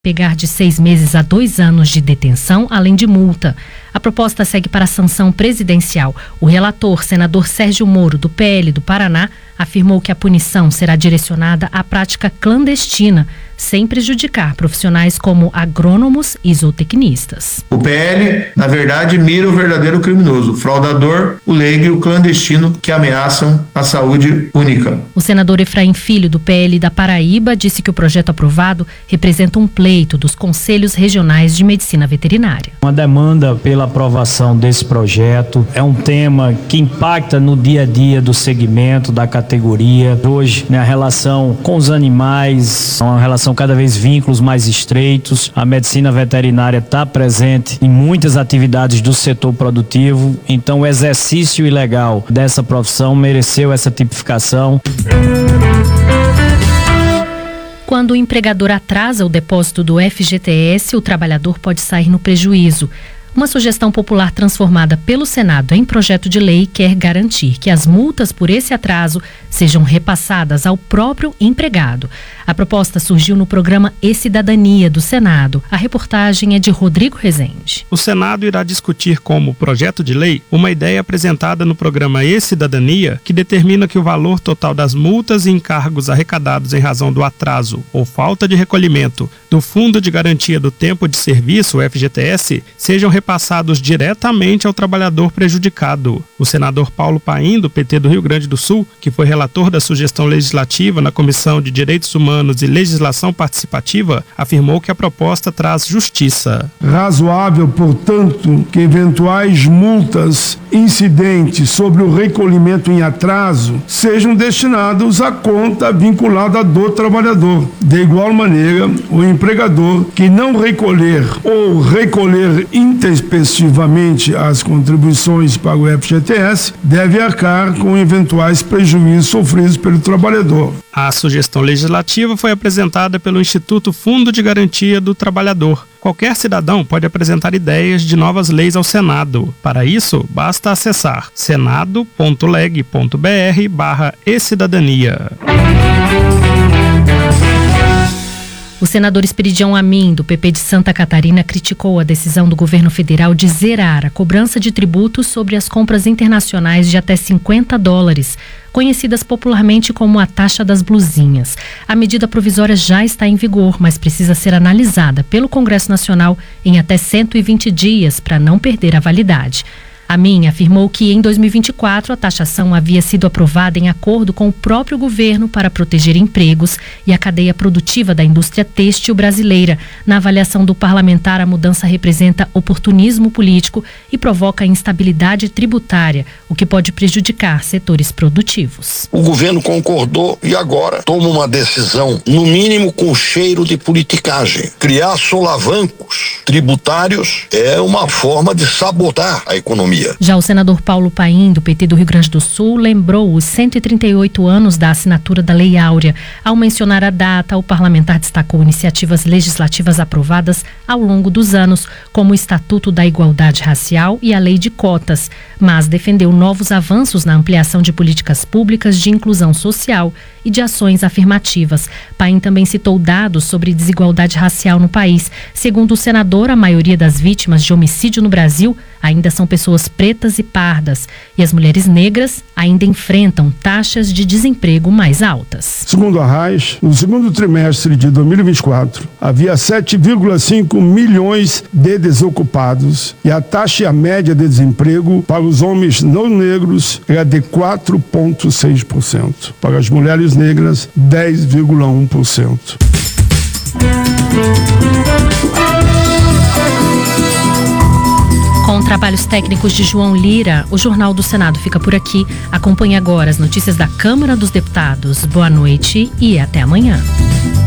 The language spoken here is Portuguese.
pegar de 6 meses a 2 anos de detenção, além de multa. A proposta segue para a sanção presidencial. O relator, senador Sérgio Moro, do PL do Paraná, afirmou que a punição será direcionada à prática clandestina, sem prejudicar profissionais como agrônomos e zootecnistas. O PL, na verdade, mira o verdadeiro criminoso, o fraudador, o leigo e o clandestino que ameaçam a saúde única. O senador Efraim Filho, do PL da Paraíba, disse que o projeto aprovado representa um pleito dos conselhos regionais de medicina veterinária. Uma demanda pela aprovação desse projeto é um tema que impacta no dia a dia do segmento, da categoria. Hoje, a relação com os animais, uma relação cada vez vínculos mais estreitos. A medicina veterinária está presente em muitas atividades do setor produtivo, então o exercício ilegal dessa profissão mereceu essa tipificação. Quando o empregador atrasa o depósito do FGTS, o trabalhador pode sair no prejuízo. Uma sugestão popular transformada pelo Senado em projeto de lei quer garantir que as multas por esse atraso sejam repassadas ao próprio empregado. A proposta surgiu no programa E-Cidadania do Senado. A reportagem é de Rodrigo Rezende. O Senado irá discutir como projeto de lei uma ideia apresentada no programa E-Cidadania que determina que o valor total das multas e encargos arrecadados em razão do atraso ou falta de recolhimento do Fundo de Garantia do Tempo de Serviço, o FGTS, sejam repassados diretamente ao trabalhador prejudicado. O senador Paulo Paim, do PT do Rio Grande do Sul, que foi relator da sugestão legislativa na Comissão de Direitos Humanos e Legislação Participativa, afirmou que a proposta traz justiça. Razoável, portanto, que eventuais multas incidentes sobre o recolhimento em atraso sejam destinados à conta vinculada do trabalhador. De igual maneira, o empregador que não recolher ou recolher intempestivamente as contribuições para o FGTS deve arcar com eventuais prejuízos sofridos pelo trabalhador. A sugestão legislativa foi apresentada pelo Instituto Fundo de Garantia do Trabalhador. Qualquer cidadão pode apresentar ideias de novas leis ao Senado. Para isso, basta acessar senado.leg.br/e-cidadania. O senador Esperidião Amin, do PP de Santa Catarina, criticou a decisão do governo federal de zerar a cobrança de tributos sobre as compras internacionais de até $50, conhecidas popularmente como a taxa das blusinhas. A medida provisória já está em vigor, mas precisa ser analisada pelo Congresso Nacional em até 120 dias para não perder a validade. Amin afirmou que em 2024 a taxação havia sido aprovada em acordo com o próprio governo para proteger empregos e a cadeia produtiva da indústria têxtil brasileira. Na avaliação do parlamentar, a mudança representa oportunismo político e provoca instabilidade tributária, o que pode prejudicar setores produtivos. O governo concordou e agora toma uma decisão, no mínimo com cheiro de politicagem. Criar solavancos tributários é uma forma de sabotar a economia. Já o senador Paulo Paim, do PT do Rio Grande do Sul, lembrou os 138 anos da assinatura da Lei Áurea. Ao mencionar a data, o parlamentar destacou iniciativas legislativas aprovadas ao longo dos anos, como o Estatuto da Igualdade Racial e a Lei de Cotas, mas defendeu novos avanços na ampliação de políticas públicas de inclusão social e de ações afirmativas. Paim também citou dados sobre desigualdade racial no país. Segundo o senador, a maioria das vítimas de homicídio no Brasil ainda são pessoas pretas e pardas, e as mulheres negras ainda enfrentam taxas de desemprego mais altas. Segundo a RAIS, no segundo trimestre de 2024, havia 7,5 milhões de desocupados e a taxa média de desemprego para os homens não negros era de 4,6%. Para as mulheres negras, 10,1%. Com trabalhos técnicos de João Lira, o Jornal do Senado fica por aqui. Acompanhe agora as notícias da Câmara dos Deputados. Boa noite e até amanhã.